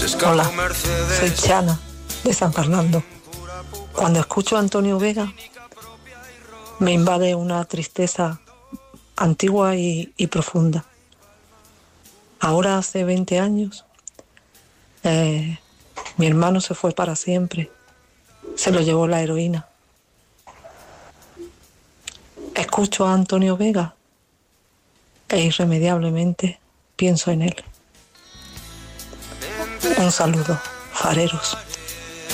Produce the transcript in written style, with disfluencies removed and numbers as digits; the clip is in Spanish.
Hola, soy Chana, de San Fernando. Cuando escucho a Antonio Vega, me invade una tristeza antigua y profunda. Ahora hace 20 años, mi hermano se fue para siempre. Se lo llevó la heroína. Escucho a Antonio Vega e irremediablemente pienso en él. Un saludo, fareros.